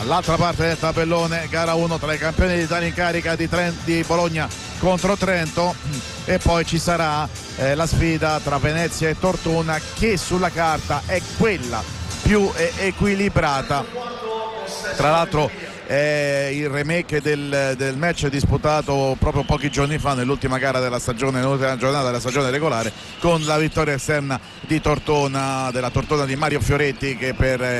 All'altra parte del tabellone, gara 1 tra i campioni d'Italia in carica di Bologna contro Trento, e poi ci sarà la sfida tra Venezia e Tortona, che sulla carta è quella più equilibrata. Tra l'altro il remake del match disputato proprio pochi giorni fa nell'ultima gara della stagione, nell'ultima giornata della stagione regolare, con la vittoria esterna di Tortona, della Tortona di Mario Fioretti, che per